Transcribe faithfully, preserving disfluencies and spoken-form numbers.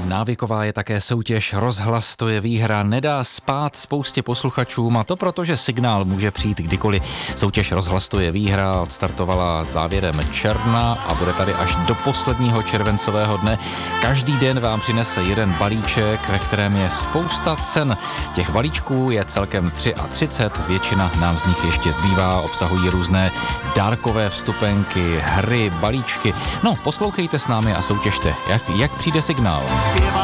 Návyková je také soutěž Rozhlas, to je výhra, nedá spát spoustě posluchačům, a to proto, že signál může přijít kdykoliv. Soutěž Rozhlas, to je výhra odstartovala závěrem června a bude tady až do posledního červencového dne. Každý den vám přinese jeden balíček, ve kterém je spousta cen. Těch balíčků je celkem třicet tři, většina nám z nich ještě zbývá, obsahují různé dárkové vstupenky, hry, balíčky. No, poslouchejte s námi a soutěžte, jak, jak přijde signál.